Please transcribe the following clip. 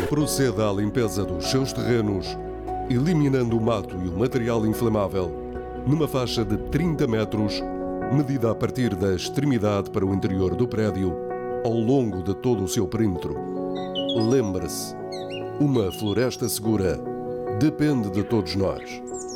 Proceda à limpeza dos seus terrenos, eliminando o mato e o material inflamável numa faixa de 30 metros, medida a partir da extremidade para o interior do prédio, ao longo de todo o seu perímetro. Lembre-se, uma floresta segura depende de todos nós.